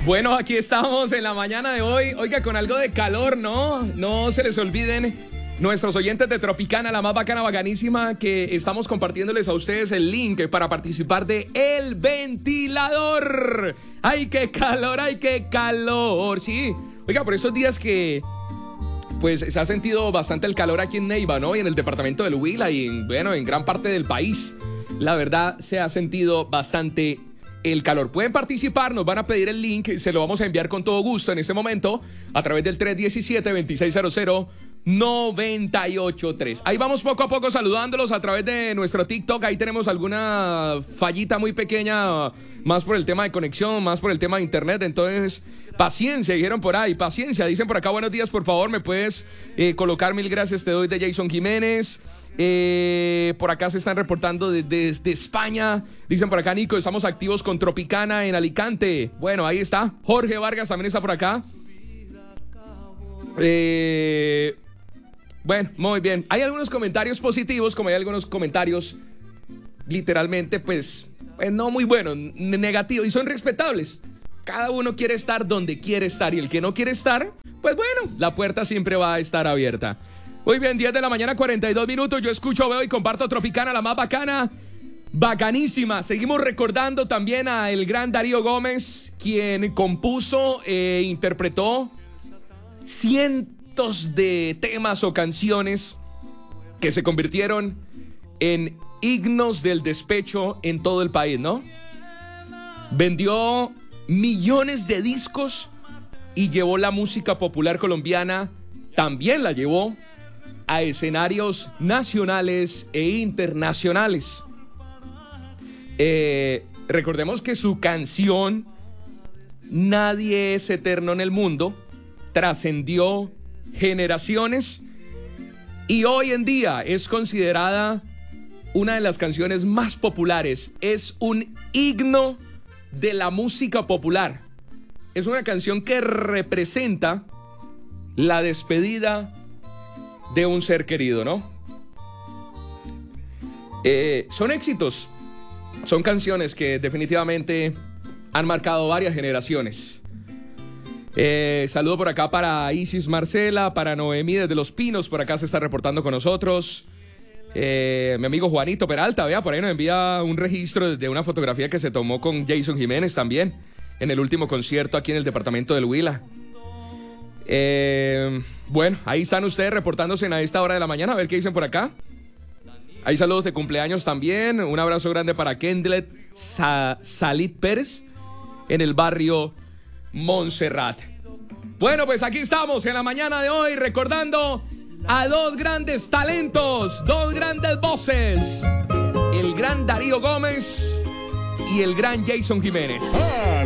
Bueno, aquí estamos en la mañana de hoy. Oiga, con algo de calor, ¿no? No se les olviden nuestros oyentes de Tropicana, la más bacana, bacanísima, que estamos compartiéndoles a ustedes el link para participar de El Ventilador. ¡Ay, qué calor! ¡Ay, qué calor! Sí. Oiga, por esos días que pues se ha sentido bastante el calor aquí en Neiva, ¿no? Y en el departamento del Huila y en gran parte del país. La verdad, se ha sentido bastante el calor. Pueden participar, nos van a pedir el link, se lo vamos a enviar con todo gusto en este momento a través del 317-2600-983. Ahí vamos poco a poco saludándolos a través de nuestro TikTok. Ahí tenemos alguna fallita muy pequeña, más por el tema de conexión, más por el tema de internet. Entonces, paciencia, dijeron por ahí, paciencia. Dicen por acá, buenos días, por favor, me puedes colocar mil gracias, te doy, de Jason Jiménez. Por acá se están reportando desde España. Dicen por acá, Nico, estamos activos con Tropicana en Alicante. Bueno, ahí está. Jorge Vargas también está por acá. Bueno, muy bien. Hay algunos comentarios positivos, como hay algunos comentarios literalmente, pues no muy buenos, negativos, y son respetables. Cada uno quiere estar donde quiere estar, y el que no quiere estar, pues bueno, la puerta siempre va a estar abierta. Muy bien, 10 de la mañana, 42 minutos. Yo escucho, veo y comparto Tropicana, la más bacana, bacanísima. Seguimos recordando también a el gran Darío Gómez, quien compuso e interpretó cientos de temas o canciones que se convirtieron en himnos del despecho en todo el país, ¿no? Vendió millones de discos y llevó la música popular colombiana, también la llevó a escenarios nacionales e internacionales. Recordemos que su canción Nadie es eterno en el mundo trascendió generaciones y hoy en día es considerada una de las canciones más populares. Es un himno de la música popular. Es una canción que representa la despedida de un ser querido, ¿no? Son éxitos, son canciones que definitivamente han marcado varias generaciones. Saludo por acá para Isis Marcela, para Noemí desde Los Pinos, por acá se está reportando con nosotros. Mi amigo Juanito Peralta, vea, por ahí nos envía un registro de una fotografía que se tomó con Jason Jiménez también, en el último concierto aquí en el departamento del Huila. Bueno, ahí están ustedes reportándose a esta hora de la mañana, a ver qué dicen por acá. Hay saludos de cumpleaños también. Un abrazo grande para Kendlet Salit Pérez en el barrio Montserrat. Bueno, pues aquí estamos en la mañana de hoy recordando a dos grandes talentos, dos grandes voces, el gran Darío Gómez y el gran Jason Jiménez.